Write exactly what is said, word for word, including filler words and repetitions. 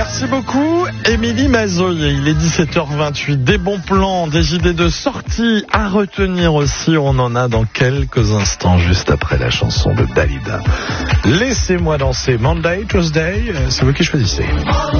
Merci beaucoup, Émilie Mazoyer. Il est dix-sept heures vingt-huit. Des bons plans, des idées de sortie à retenir aussi. On en a dans quelques instants, juste après la chanson de Dalida. Laissez-moi danser. Monday, Tuesday, c'est vous qui choisissez.